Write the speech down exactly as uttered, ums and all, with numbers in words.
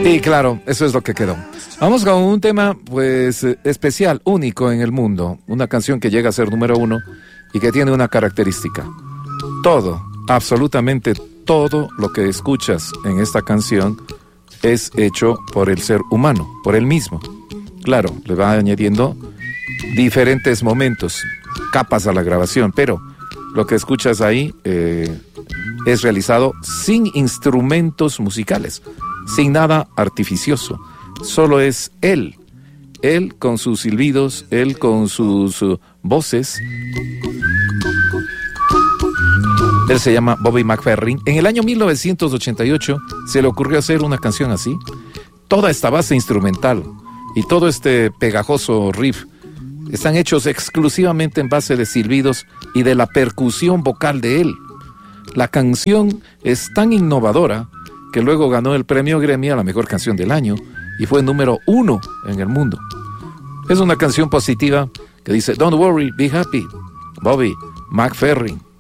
Y claro, eso es lo que quedó. Vamos con un tema, pues, especial, único en el mundo. Una canción que llega a ser número uno y que tiene una característica. Todo, absolutamente todo lo que escuchas en esta canción es hecho por el ser humano, por él mismo. Claro, le va añadiendo diferentes momentos, capas a la grabación, pero lo que escuchas ahí eh, es realizado sin instrumentos musicales, sin nada artificioso. Solo es él, él con sus silbidos, él con sus uh, voces. Él se llama Bobby McFerrin. En el año mil novecientos ochenta y ocho se le ocurrió hacer una canción así. Toda esta base instrumental y todo este pegajoso riff están hechos exclusivamente en base de silbidos y de la percusión vocal de él. La canción es tan innovadora que luego ganó el premio Grammy a la mejor canción del año y fue número uno en el mundo. Es una canción positiva que dice: Don't worry, be happy. Bobby McFerrin.